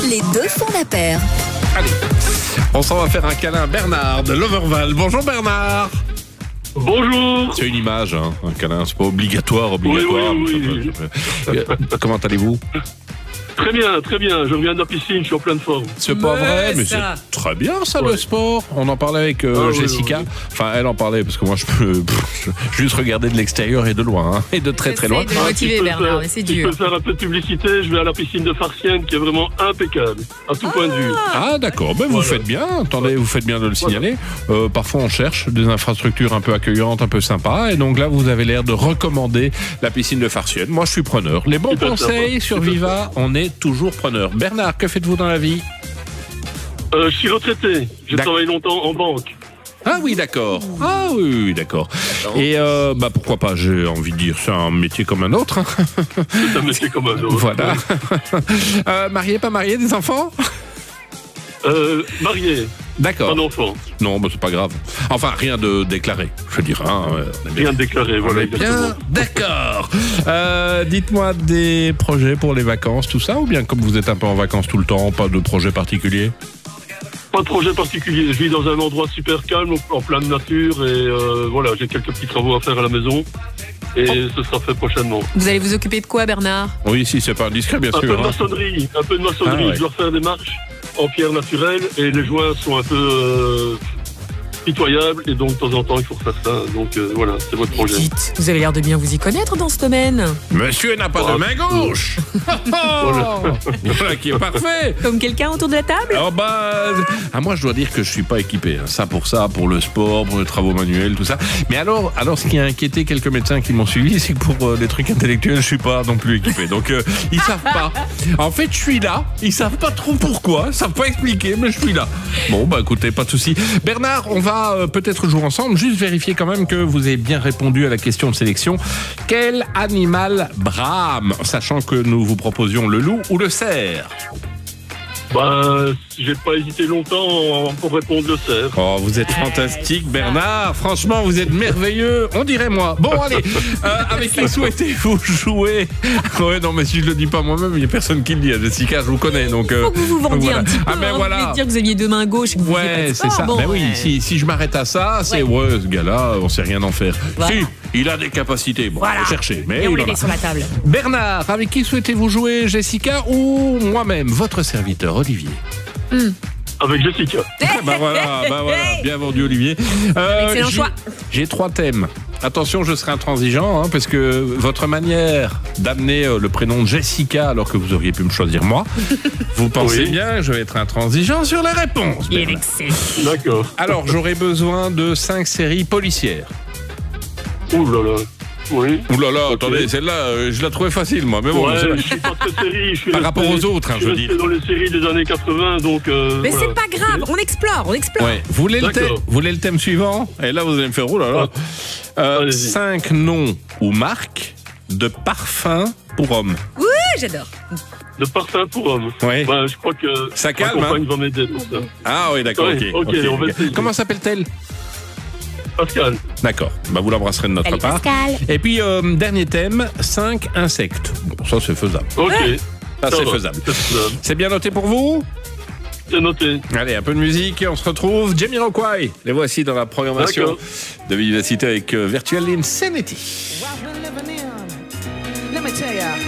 Les deux font la paire. Allez, on s'en va faire un câlin à Bernard de Loverval. Bonjour Bernard. Bonjour. C'est une image, hein, un câlin, c'est pas obligatoire. Oui. Comment allez-vous? Très bien. Je reviens de la piscine, je suis en pleine forme. C'est pas vrai, mais c'est très bien ça, le sport. On en parlait avec Jessica. Oui. Enfin, elle en parlait parce que moi je peux juste regarder de l'extérieur et de loin, hein, et de très très loin. J'essaie de motiver Bernard, mais c'est dur. Je peux faire un peu de publicité, je vais à la piscine de Farciennes qui est vraiment impeccable, à tout point de vue. Ah d'accord, ben vous faites bien. Attendez, vous faites bien de le signaler. Parfois on cherche des infrastructures un peu accueillantes, un peu sympas, et donc là vous avez l'air de recommander la piscine de Farciennes. Moi je suis preneur. Les bons conseils sur Viva, on est toujours preneur. Bernard, que faites-vous dans la vie? Je suis retraité, j'ai travaillé longtemps en banque. Ah oui, d'accord. Ah oui, d'accord. Et pourquoi pas, j'ai envie de dire, c'est un métier comme un autre. C'est un métier comme un autre. Voilà. Marié, pas marié, des enfants? Marié. D'accord. Un enfant. Non, c'est pas grave. Enfin, rien de déclaré, je veux dire. Hein, rien de déclaré, voilà. Bien, d'accord. Dites-moi des projets pour les vacances, tout ça, ou bien comme vous êtes un peu en vacances tout le temps, pas de projet particulier? Pas de projet particulier. Je vis dans un endroit super calme, en pleine nature, et voilà, j'ai quelques petits travaux à faire à la maison. Et ce sera fait prochainement. Vous allez vous occuper de quoi, Bernard? Oui, si c'est pas indiscret, bien sûr. Un peu de maçonnerie. Ah, ouais. Je dois faire des marches en pierre naturelle et les joints sont un peu pitoyables et donc de temps en temps il faut refaire ça. Donc voilà, c'est votre projet. Dites, vous avez l'air de bien vous y connaître dans ce domaine. Monsieur n'a pas de main gauche. Voilà qui est parfait. Comme quelqu'un autour de la table? Alors moi je dois dire que je suis pas équipé. Hein. Ça pour le sport, pour les travaux manuels, tout ça. Mais alors ce qui a inquiété quelques médecins qui m'ont suivi, c'est que pour les trucs intellectuels, je suis pas non plus équipé. Donc ils savent pas. En fait, je suis là. Ils savent pas trop pourquoi. Ils savent pas expliquer, mais je suis là. Bon, écoutez, pas de souci. Bernard, on va peut-être jouer ensemble. Juste vérifier quand même que vous avez bien répondu à la question de sélection. Quel animal brame, sachant que nous vous proposions le loup ou le cerf? J'ai pas hésité longtemps pour répondre le cerf. Oh, vous êtes fantastique, Bernard. Franchement, vous êtes merveilleux. On dirait moi. Bon, allez. Avec qui souhaitez-vous jouer? Ouais, non, mais si je le dis pas moi-même, il y a personne qui le dit. Jessica, je vous connais, donc. Faut que vous vous vendiez un petit peu. Ah, ben voilà. Vous voulez dire que vous aviez deux mains gauches et que vous faisiez pas de sport. C'est ça. Bon, oui, si je m'arrête à ça, c'est ce gars-là, on sait rien en faire. Voilà. Si, il a des capacités. Bon, voilà. Faut chercher. Mais et on les met sur la table. Bernard, avec qui souhaitez-vous jouer, Jessica ou moi-même, votre serviteur, Olivier? Avec Jessica. Voilà, bien vendu Olivier. Excellent choix. J'ai 3 thèmes. Attention, je serai intransigeant, hein, parce que votre manière d'amener le prénom de Jessica alors que vous auriez pu me choisir moi, vous pensez bien que je vais être intransigeant sur les réponses. Il est excellent. D'accord. Alors, j'aurai besoin de 5 séries policières. Ouh là là. Oui. Ouh là là, attendez, celle-là, je la trouvais facile, moi. Mais bon, je suis pas très série. Par rapport aux autres, je veux dire. dans les séries des années 80, donc. Mais c'est pas grave, on explore. Ouais. Vous voulez le thème suivant? Et là, vous allez me faire, oh là là. 5 noms ou marques de parfums pour hommes. Oui, j'adore. De parfum pour hommes. Oui. Je crois que ça calme, ma compagne va m'aider pour ça. Ah oui, d'accord, ok, on va essayer. Comment s'appelle-t-elle? Pascal. D'accord, vous l'embrasserez de notre part. Pascal. Et puis, dernier thème, 5 insectes. Bon, ça c'est faisable. Ok. Ça c'est faisable. C'est bien noté pour vous? C'est noté. Allez, un peu de musique, on se retrouve. Jamiroquai, les voici dans la programmation de Vivacité avec Virtual Insanity.